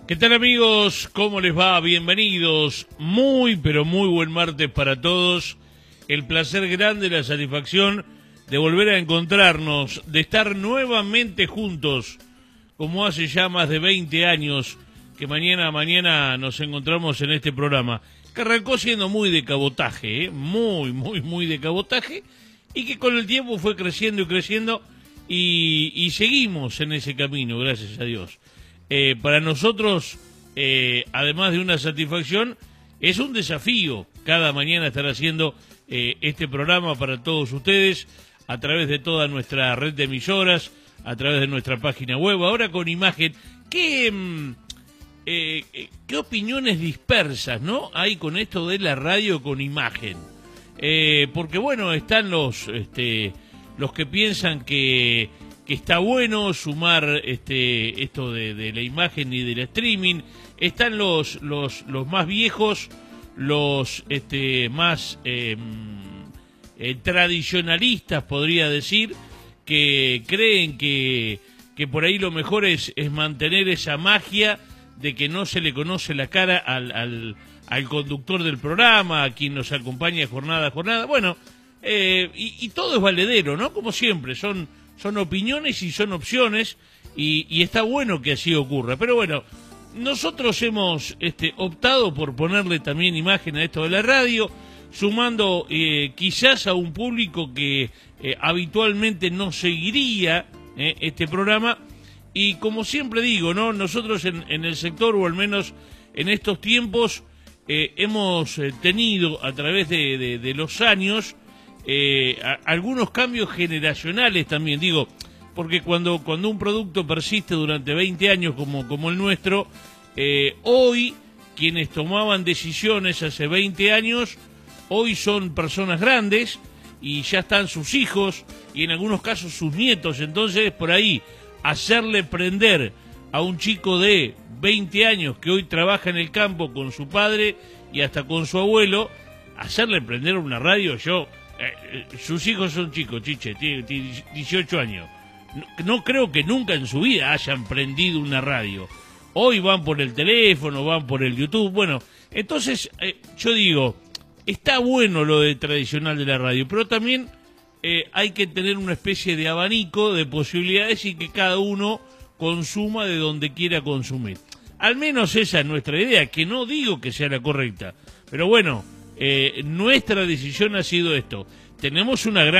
¿Qué tal, amigos? ¿Cómo les va? Bienvenidos. Muy, pero muy buen martes para todos. El placer grande, la satisfacción de volver a encontrarnos, de estar nuevamente juntos, como hace ya más de 20 años que mañana a mañana nos encontramos en este programa, que arrancó siendo muy de cabotaje, muy de cabotaje, y que con el tiempo fue creciendo y creciendo, y seguimos en ese camino, gracias a Dios. Para nosotros, además de una satisfacción, es un desafío cada mañana estar haciendo este programa para todos ustedes a través de toda nuestra red de emisoras, a través de nuestra página web, ahora con imagen. ¿Qué opiniones dispersas, no? Hay con esto de la radio con imagen. Porque bueno, están los que piensan que está bueno sumar esto de la imagen y del streaming. Están los más viejos, los más tradicionalistas, podría decir, que creen que por ahí lo mejor es mantener esa magia de que no se le conoce la cara al conductor del programa, a quien nos acompaña jornada a jornada. Bueno, y todo es valedero, ¿no? Como siempre, son opiniones y son opciones, y está bueno que así ocurra. Pero bueno, nosotros hemos optado por ponerle también imagen a esto de la radio, sumando quizás a un público que habitualmente no seguiría este programa. Y como siempre digo, ¿no? Nosotros en el sector, o al menos en estos tiempos, hemos tenido a través de los años algunos cambios generacionales también, digo, porque cuando un producto persiste durante 20 años como el nuestro, hoy quienes tomaban decisiones hace 20 años, hoy son personas grandes y ya están sus hijos y en algunos casos sus nietos. Entonces, por ahí, hacerle prender a un chico de 20 años que hoy trabaja en el campo con su padre y hasta con su abuelo, hacerle prender una radio, sus hijos son chicos, Chiche, tiene 18 años. No creo que nunca en su vida hayan prendido una radio. Hoy van por el teléfono, van por el YouTube. Bueno, entonces yo digo, está bueno lo de tradicional de la radio, pero también hay que tener una especie de abanico de posibilidades y que cada uno consuma de donde quiera consumir. Al menos esa es nuestra idea, que no digo que sea la correcta, pero bueno, nuestra decisión ha sido esto. Tenemos una gran